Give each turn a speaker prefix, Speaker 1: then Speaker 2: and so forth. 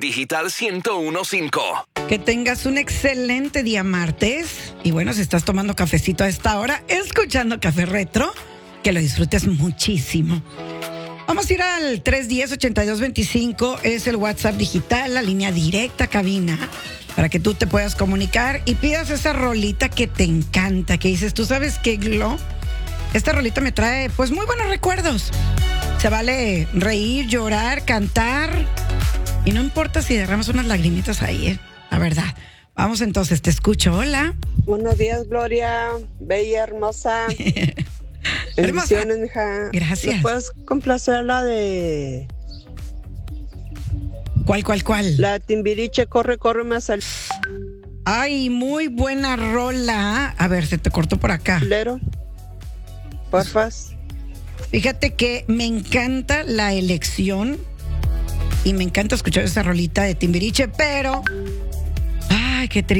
Speaker 1: Digital 101.5.
Speaker 2: Que tengas un excelente día martes. Y bueno, si estás tomando cafecito a esta hora, escuchando Café Retro, que lo disfrutes muchísimo. Vamos a ir al 310-8225, es el WhatsApp digital, la línea directa cabina, para que tú te puedas comunicar y pidas esa rolita que te encanta, que dices, ¿tú sabes qué, Glo? Esta rolita me trae, pues, muy buenos recuerdos. Se vale reír, llorar, cantar, y no importa si derramas unas lagrimitas ahí, la verdad. Vamos entonces, te escucho, hola.
Speaker 3: Buenos días, Gloria, bella, hermosa. Bendiciones, mija.
Speaker 2: Gracias.
Speaker 3: ¿Me puedes complacer la de...
Speaker 2: ¿Cuál?
Speaker 3: La de Timbiriche, corre, me salió.
Speaker 2: Ay, muy buena rola. A ver, se te cortó por acá.
Speaker 3: Lero, porfas.
Speaker 2: Fíjate que me encanta la elección y me encanta escuchar esa rolita de Timbiriche, pero... Ay, qué triste.